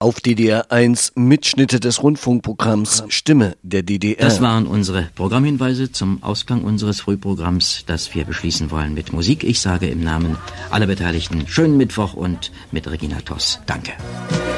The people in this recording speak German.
Auf DDR 1 Mitschnitte des Rundfunkprogramms Stimme der DDR. Das waren unsere Programmhinweise zum Ausgang unseres Frühprogramms, das wir beschließen wollen mit Musik. Ich sage im Namen aller Beteiligten schönen Mittwoch und mit Regina Toss. Danke.